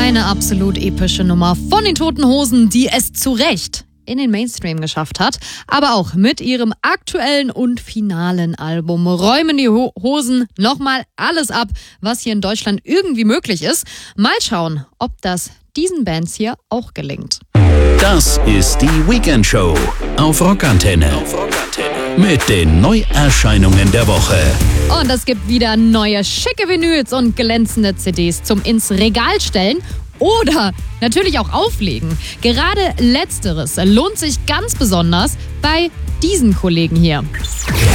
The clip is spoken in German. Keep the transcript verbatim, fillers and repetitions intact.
Eine absolut epische Nummer von den Toten Hosen, die es zu Recht in den Mainstream geschafft hat. Aber auch mit ihrem aktuellen und finalen Album räumen die Ho- Hosen nochmal alles ab, was hier in Deutschland irgendwie möglich ist. Mal schauen, ob das diesen Bands hier auch gelingt. Das ist die Weekend Show auf Rockantenne. Mit den Neuerscheinungen der Woche. Und es gibt wieder neue schicke Vinyls und glänzende C Ds zum ins Regal stellen oder natürlich auch auflegen. Gerade letzteres lohnt sich ganz besonders bei diesen Kollegen hier.